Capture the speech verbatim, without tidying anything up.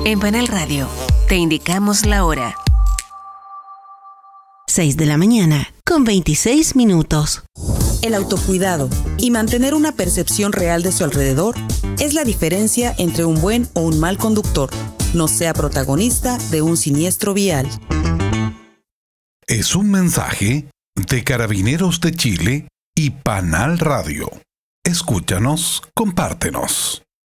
En Panal Radio, te indicamos la hora. seis de la mañana, con veintiséis minutos. El autocuidado y mantener una percepción real de su alrededor es la diferencia entre un buen o un mal conductor. No sea protagonista de un siniestro vial. Es un mensaje de Carabineros de Chile y Panal Radio. Escúchanos, compártenos.